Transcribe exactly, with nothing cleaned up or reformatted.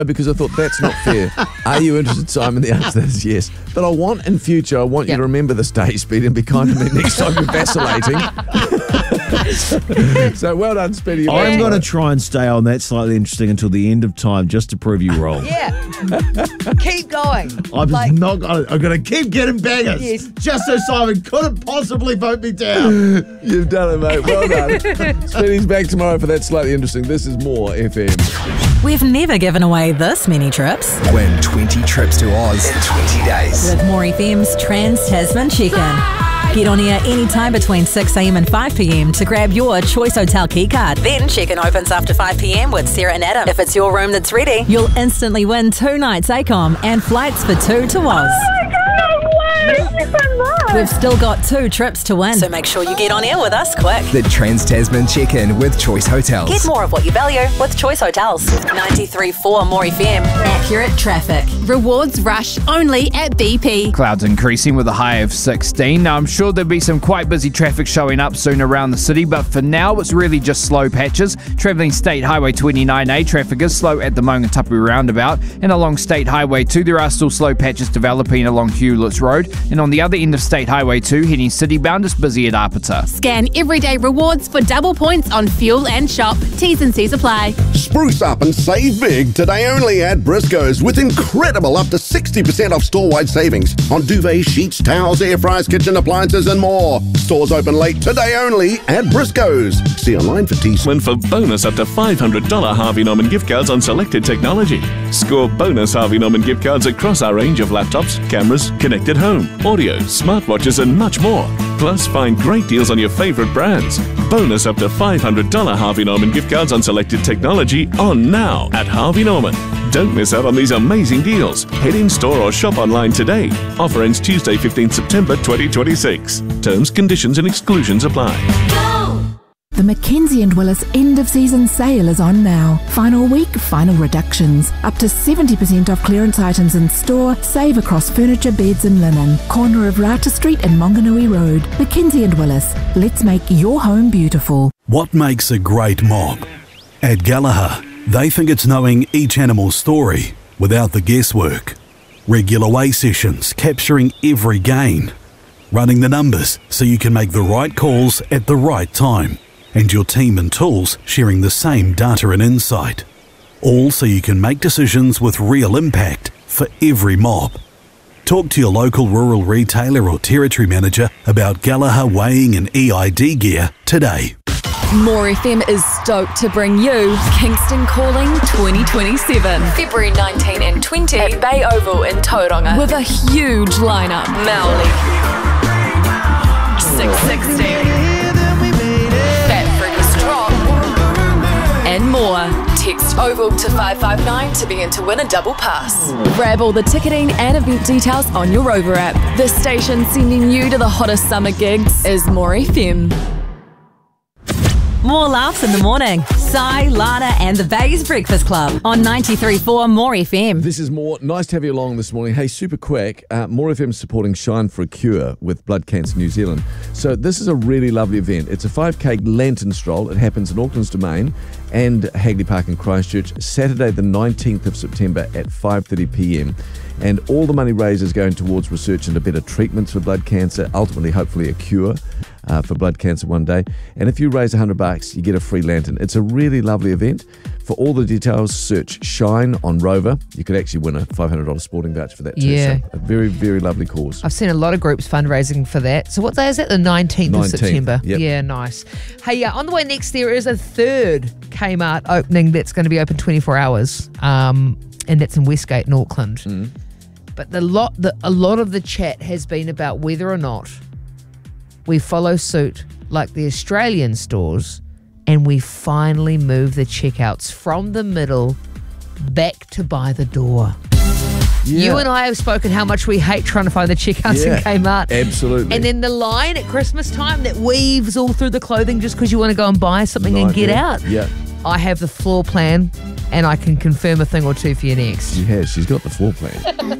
because I thought that's not fair. Are you interested, Simon? The answer is yes. But I want in future, I want Yep. you to remember this day, Speedy, and be kind to me next time you're vacillating. So well done, Speedy. I'm going to try and stay on that slightly interesting until the end of time just to prove you wrong. Yeah. Keep going. I'm Like- not going to, I'm going to keep getting bangers. Yes. Just so Simon couldn't possibly vote me down. You've done it, mate. Well done. Speedy's back tomorrow for that slightly interesting. This is more F M. We've never given away this many trips. Win twenty trips to Oz in twenty days. With More F M's Trans-Tasman Check-In. Get on air anytime between six a.m. and five p.m. to grab your Choice Hotel keycard. Then check-in opens after five p.m. with Sarah and Adam. If it's your room that's ready, you'll instantly win two nights ACOM and flights for two to Oz. We've still got two trips to win, so make sure you get on air with us quick. The Trans-Tasman Check-In with Choice Hotels. Get more of what you value with Choice Hotels. ninety-three point four More F M. Accurate traffic. Rewards rush only at B P. Clouds increasing with a high of sixteen. Now, I'm sure there'll be some quite busy traffic showing up soon around the city, but for now, it's really just slow patches. Travelling State Highway twenty-nine A, traffic is slow at the Maungatapu roundabout, and along State Highway two, there are still slow patches developing along Hewletts Road, and on the other end of State Highway two, heading citybound, is busy at Apata. Scan everyday rewards for double points on fuel and shop. T's and C's apply. Spruce up and save big today only at Briscoe's with incredible up to sixty percent off store-wide savings on duvets, sheets, towels, air fryers, kitchen appliances and more. Stores open late today only at Briscoe's. See online for T. Win for bonus up to five hundred dollars Harvey Norman gift cards on selected technology. Score bonus Harvey Norman gift cards across our range of laptops, cameras, connected home, audio, smartwatches and much more. Plus, find great deals on your favourite brands. Bonus up to five hundred dollars Harvey Norman gift cards on selected technology on now at Harvey Norman. Don't miss out on these amazing deals. Head in store or shop online today. Offer ends Tuesday, fifteenth September twenty twenty-six. Terms, conditions and exclusions apply. The Mackenzie and Willis end of season sale is on now. Final week, final reductions. Up to seventy percent off clearance items in store. Save across furniture, beds and linen. Corner of Rata Street and Monganui Road. Mackenzie and Willis. Let's make your home beautiful. What makes a great mob? At Gallagher, they think it's knowing each animal's story without the guesswork. Regular weigh sessions capturing every gain. Running the numbers so you can make the right calls at the right time. And your team and tools sharing the same data and insight. All so you can make decisions with real impact for every mob. Talk to your local rural retailer or territory manager about Gallagher weighing and E I D gear today. More F M is stoked to bring you Kingston Calling twenty twenty-seven. February nineteenth and twentieth at Bay Oval in Tauranga. With a huge lineup. Maoli, six sixty, Fat Freddy's Drop, and more. Text OVAL to five five nine to begin to win a double pass. Grab all the ticketing and event details on your Rover app. The station sending you to the hottest summer gigs is More F M. More laughs in the morning. Sai, Lana and the Bays Breakfast Club on ninety-three point four More F M. This is More. Nice to have you along this morning. Hey, super quick, uh, More F M supporting Shine for a Cure with Blood Cancer New Zealand. So this is a really lovely event. It's a five K lantern stroll. It happens in Auckland's Domain and Hagley Park in Christchurch, Saturday the nineteenth of September at five thirty p.m. And all the money raised is going towards research into better treatments for blood cancer, ultimately, hopefully, a cure uh, for blood cancer one day. And if you raise one hundred bucks, you get a free lantern. It's a really lovely event. For all the details, search Shine on Rover. You could actually win a five hundred dollars sporting voucher for that too. Yeah. So a very, very lovely cause. I've seen a lot of groups fundraising for that. So what day is that? The nineteenth, nineteenth of September. Yep. Yeah, nice. Hey, yeah, on the way next, there is a third Kmart opening that's going to be open twenty-four hours, um, and that's in Westgate in Auckland. Mm. But the lot, the, a lot of the chat has been about whether or not we follow suit like the Australian stores and we finally move the checkouts from the middle back to by the door. Yeah. You and I have spoken how much we hate trying to find the checkouts Yeah, in Kmart. absolutely. And then the line at Christmas time that weaves all through the clothing just because you want to go and buy something and get Nightmare. out. Yeah. I have the floor plan and I can confirm a thing or two for you next. She has. She's got the floor plan.